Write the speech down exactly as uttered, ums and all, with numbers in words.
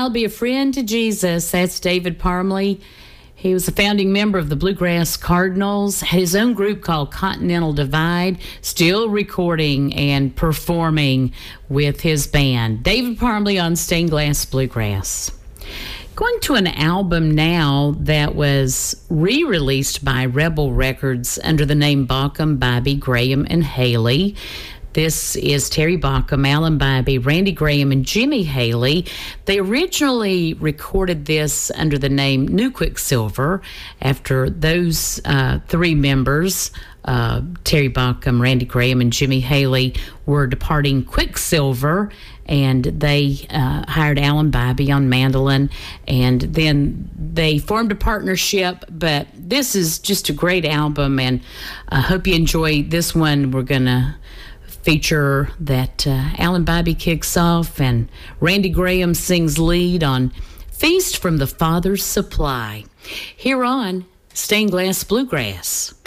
I'll be a friend to Jesus. That's David Parmley. He was a founding member of the Bluegrass Cardinals, had his own group called Continental Divide, still recording and performing with his band. David Parmley on Stained Glass Bluegrass. Going to an album now that was re-released by Rebel Records under the name Baucom, Bybee, Graham, and Haley. This is Terry Baucom, Alan Bybee, Randy Graham, and Jimmy Haley. They originally recorded this under the name New Quicksilver after those uh, three members, uh, Terry Baucom, Randy Graham, and Jimmy Haley, were departing Quicksilver, and they uh, hired Alan Bybee on mandolin, and then they formed a partnership. But this is just a great album, and I hope you enjoy this one. We're going to feature that uh, Alan Bybee kicks off and Randy Graham sings lead on Feast from the Father's Supply here on Stained Glass Bluegrass.